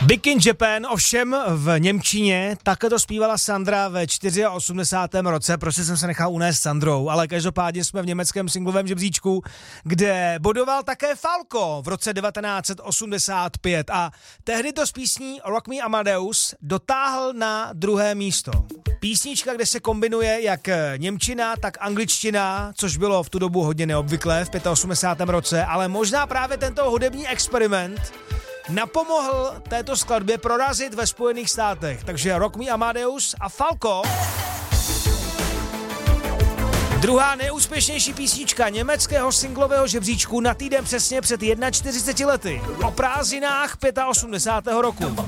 Big in Japan, ovšem v němčině, takhle to zpívala Sandra ve 84. roce, prostě jsem se nechal unést Sandrou, ale každopádně jsme v německém singlovém žebříčku, kde bodoval také Falco v roce 1985 a tehdy to s písní Rock Me Amadeus dotáhl na 2. místo. Písnička, kde se kombinuje jak němčina, tak angličtina, což bylo v tu dobu hodně neobvyklé v 85. roce, ale možná právě tento hudební experiment napomohl této skladbě prorazit ve Spojených státech. Takže Rock Me Amadeus a Falco. Druhá nejúspěšnější písnička německého singlového žebříčku na týden přesně před 41 lety. O prázdninách 85. roku.